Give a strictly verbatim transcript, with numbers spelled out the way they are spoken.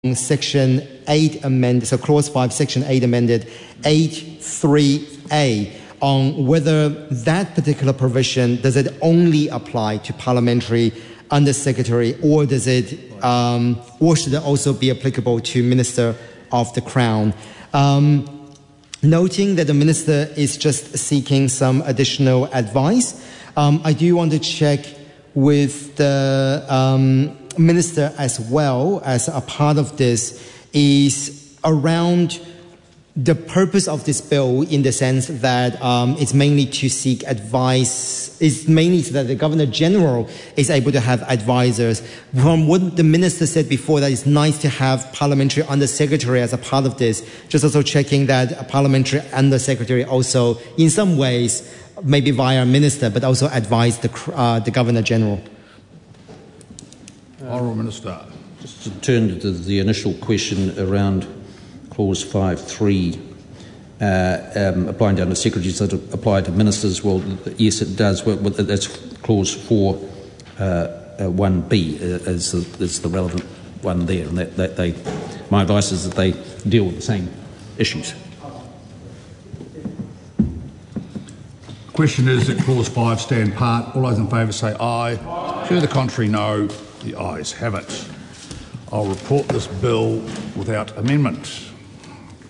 Section eight amended, so Clause five, Section eight amended, eight three A, on whether that particular provision, does it only apply to parliamentary undersecretary, or does it, um, or should it also be applicable to Minister of the Crown? Um, noting that the Minister is just seeking some additional advice, um, I do want to check with the um, Minister as well, as a part of this, is around the purpose of this bill, in the sense that um, it's mainly to seek advice, it's mainly so that the Governor General is able to have advisors. From what the Minister said before, that it's nice to have Parliamentary Undersecretary as a part of this, just also checking that a Parliamentary Undersecretary also, in some ways, maybe via a Minister, but also advise the, uh, the Governor General. Honourable Minister. Just to turn to the initial question around Clause five three, uh, um, applying to Undersecretaries that apply to Ministers. Well, yes, it does. Well, that's Clause four one B uh, is, the, is the relevant one there. And that, that they, my advice is that they deal with the same issues. The question is that Clause five stand part. All those in favour say aye. Aye. To the contrary, no. The ayes have it. I'll report this bill without amendment.